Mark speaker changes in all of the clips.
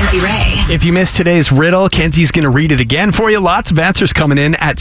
Speaker 1: Kenzie Ray.
Speaker 2: If you missed today's riddle, Kenzie's going to read it again for you. Lots of answers coming in at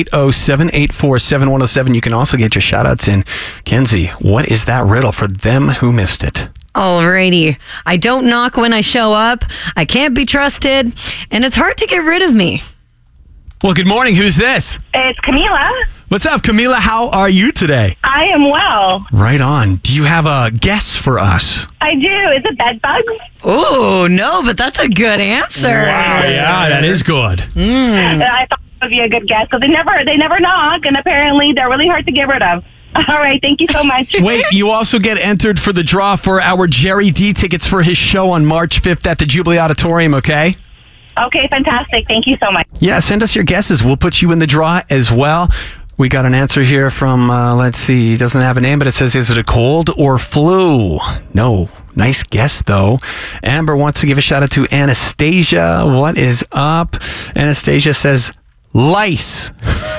Speaker 2: 780-784-7107. You can also get your shout-outs in. Kenzie, what is that riddle for them who missed it?
Speaker 3: Alrighty. I don't knock when I show up. I can't be trusted. And it's hard to get rid of me.
Speaker 2: Well, good morning. Who's this?
Speaker 4: It's Camila.
Speaker 2: What's up, Camila? How are you today?
Speaker 4: I am well.
Speaker 2: Right on. Do you have a guess for us?
Speaker 4: I do. Is it bed bugs?
Speaker 3: Oh, no, but that's a good answer.
Speaker 2: Wow, yeah, that is good.
Speaker 4: I thought it would be a good guess because they never knock, and apparently they're really hard to get rid of. All right. Thank you so much.
Speaker 2: Wait, you also get entered for the draw for our Jerry D tickets for his show on March 5th at the Jubilee Auditorium, okay?
Speaker 4: Okay, fantastic. Thank you so much.
Speaker 2: Yeah, send us your guesses. We'll put you in the draw as well. We got an answer here from, let's see, it doesn't have a name, but it says, is it a cold or flu? No. Nice guess, though. Amber wants to give a shout out to Anastasia. What is up? Anastasia says, lice.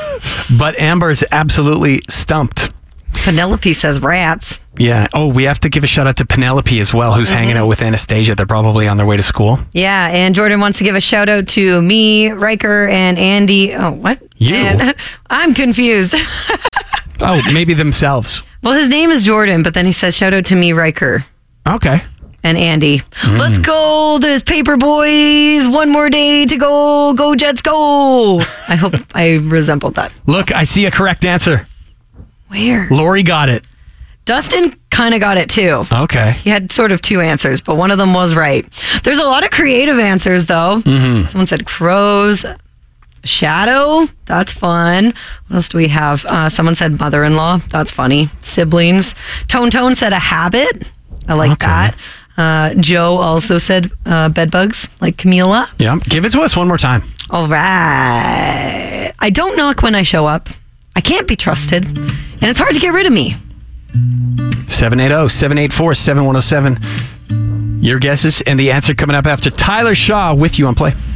Speaker 2: But Amber's absolutely stumped.
Speaker 3: Penelope says rats.
Speaker 2: Yeah. Oh, we have to give a shout out to Penelope as well, who's hanging out with Anastasia. They're probably on their way to school.
Speaker 3: Yeah, and Jordan wants to give a shout out to me, Riker, and Andy. Oh, what?
Speaker 2: You?
Speaker 3: And, I'm confused.
Speaker 2: Oh, maybe themselves.
Speaker 3: Well, his name is Jordan, but then he says shout out to me, Riker,
Speaker 2: Okay.
Speaker 3: and Andy. Let's go. There's Paper Boys. One more day to go. Go Jets, go. I hope I resembled that.
Speaker 2: Look, I see a correct answer.
Speaker 3: Where?
Speaker 2: Lori got it.
Speaker 3: Dustin kind of got it too.
Speaker 2: Okay.
Speaker 3: He had sort of two answers, but one of them was right. There's a lot of creative answers, though. Someone said crows, shadow. That's fun. What else do we have? Someone said mother-in-law. That's funny. Siblings. Tone said a habit. I like that. Joe also said bed bugs, like Camila.
Speaker 2: Yeah. Give it to us one more time.
Speaker 3: All right. I don't knock when I show up. I can't be trusted. And it's hard to get rid of me.
Speaker 2: 780-784-7107. Your guesses and the answer coming up after Tyler Shaw with you on Play.